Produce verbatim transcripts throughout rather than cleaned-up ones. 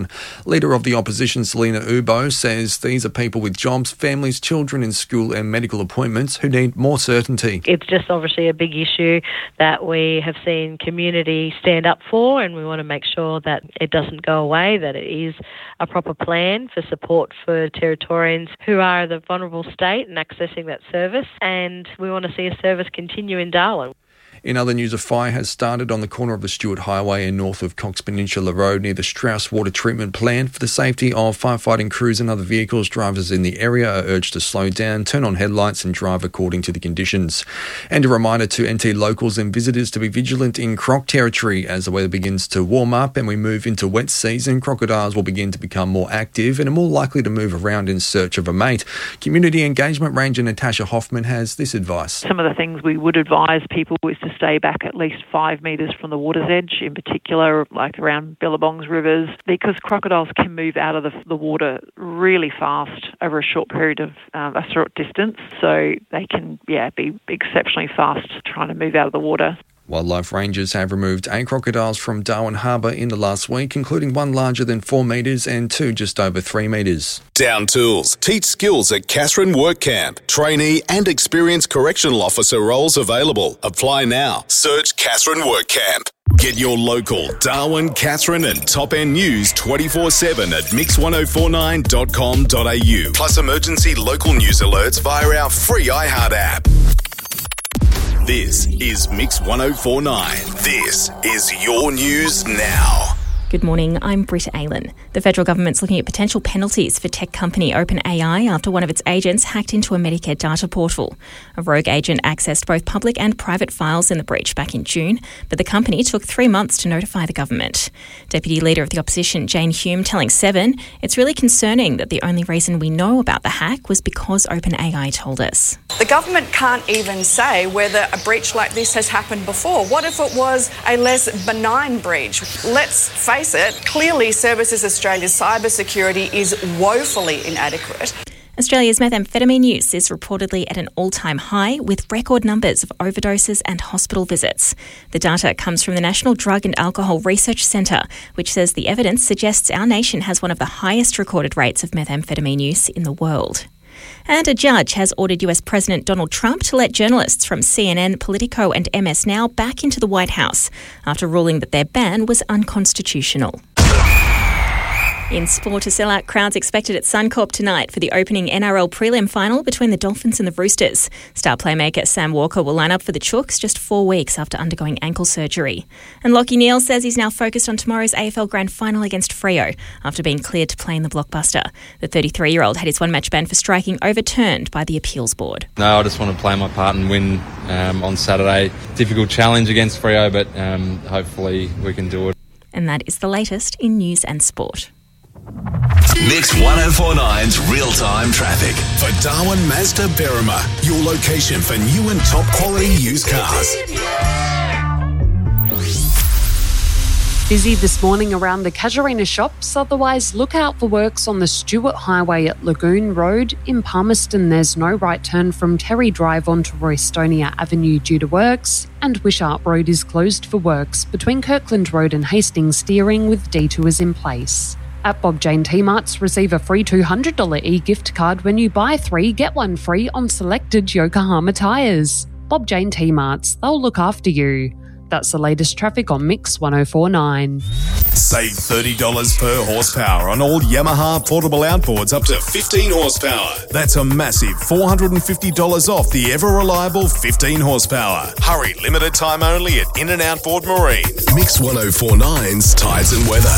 Leader of the opposition, Selina Ubo, says these are people with jobs, families, children in school and medical appointments who need more certainty. It's just obviously a big issue that we have seen community stand up for, and we want to make sure that it doesn't go away, that it is a proper plan for support for Territorians who are the vulnerable state and accessing that service, and we want to see a service continue in Darwin. In other news, a fire has started on the corner of the Stewart Highway and north of Cox Peninsula Road near the Strauss Water Treatment Plant. For the safety of firefighting crews and other vehicles, drivers in the area are urged to slow down, turn on headlights and drive according to the conditions. And a reminder to N T locals and visitors to be vigilant in croc territory as the weather begins to warm up and we move into wet season. Crocodiles will begin to become more active and are more likely to move around in search of a mate. Community Engagement Ranger Natasha Hoffman has this advice. Some of the things we would advise people is to stay back at least five metres from the water's edge, in particular like around Billabong's rivers, because crocodiles can move out of the, the water really fast over a short period of um, a short distance. So they can, yeah, be exceptionally fast trying to move out of the water. Wildlife rangers have removed eight crocodiles from Darwin Harbour in the last week, including one larger than four metres and two just over three metres. Down Tools. Teach skills at Katherine Work Camp. Trainee and experienced correctional officer roles available. Apply now. Search Katherine Work Camp. Get your local Darwin, Katherine and Top End news twenty-four seven at mix ten forty-nine dot com dot a u. Plus emergency local news alerts via our free iHeart app. This is Mix ten forty-nine. This is your news now. Good morning, I'm Britta Aylan. The federal government's looking at potential penalties for tech company OpenAI after one of its agents hacked into a Medicare data portal. A rogue agent accessed both public and private files in the breach back in June, but the company took three months to notify the government. Deputy Leader of the Opposition, Jane Hume, telling Seven, it's really concerning that the only reason we know about the hack was because OpenAI told us. The government can't even say whether a breach like this has happened before. What if it was a less benign breach? Let's face it, clearly Services Australia's cybersecurity is woefully inadequate. Australia's methamphetamine use is reportedly at an all-time high, with record numbers of overdoses and hospital visits. The data comes from the National Drug and Alcohol Research Centre, which says the evidence suggests our nation has one of the highest recorded rates of methamphetamine use in the world. And a judge has ordered U S President Donald Trump to let journalists from C N N, Politico and M S Now back into the White House after ruling that their ban was unconstitutional. In sport, a sellout crowd's expected at Suncorp tonight for the opening N R L prelim final between the Dolphins and the Roosters. Star playmaker Sam Walker will line up for the Chooks just four weeks after undergoing ankle surgery. And Lachie Neale says he's now focused on tomorrow's A F L Grand Final against Freo after being cleared to play in the Blockbuster. The thirty-three-year-old had his one-match ban for striking overturned by the appeals board. No, I just want to play my part and win um, on Saturday. Difficult challenge against Freo, but um, hopefully we can do it. And that is the latest in news and sport. Mix ten forty-nine's real-time traffic. For Darwin Mazda Berrima, your location for new and top-quality used cars. Busy this morning around the Casuarina shops, otherwise look out for works on the Stewart Highway at Lagoon Road. In Palmerston, there's no right turn from Terry Drive onto Roystonia Avenue due to works, and Wishart Road is closed for works between Kirkland Road and Hastings steering with detours in place. At Bob Jane T-Marts, receive a free two hundred dollars e-gift card when you buy three, get one free on selected Yokohama tyres. Bob Jane T-Marts, they'll look after you. That's the latest traffic on Mix ten forty-nine. Save thirty dollars per horsepower on all Yamaha portable outboards up to fifteen horsepower. That's a massive four hundred fifty dollars off the ever-reliable fifteen horsepower. Hurry, limited time only at In and Outboard Marine. Mix ten forty-nine's Tides and Weather.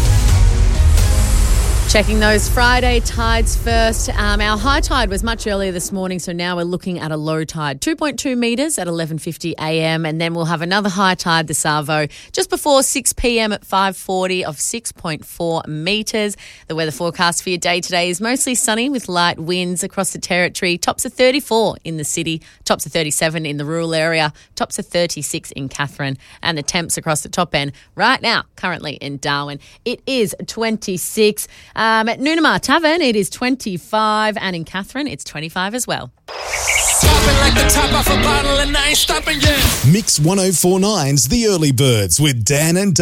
Checking those Friday tides first. Um, our high tide was much earlier this morning, so now we're looking at a low tide, two point two metres at eleven fifty a m, and then we'll have another high tide this Arvo just before six p m at five forty of six point four metres. The weather forecast for your day today is mostly sunny with light winds across the territory. Tops of thirty-four in the city, tops of thirty-seven in the rural area, tops of thirty-six in Katherine, and the temps across the top end right now, currently in Darwin. It is twenty-six. Um, at Noonamah Tavern, it is twenty-five, and in Katherine, it's twenty-five as well. Like the top off a bottle and I ain't stopping yet. Mix ten forty-nine's The Early Birds with Dan and